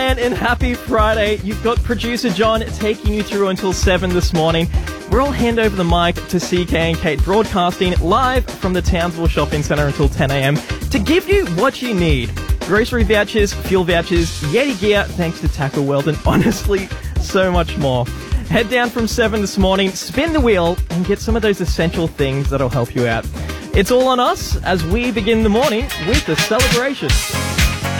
again and happy Friday. You've got producer John taking you through until 7 this morning. We'll hand over the mic to CK and Kate broadcasting live from the Townsville Shopping Centre until 10 a.m. to give you what you need. Grocery vouchers, fuel vouchers, Yeti gear, thanks to Tackle World, and honestly, so much more. Head down from 7 this morning, spin the wheel, and get some of those essential things that'll help you out. It's all on us as we begin the morning with the celebration.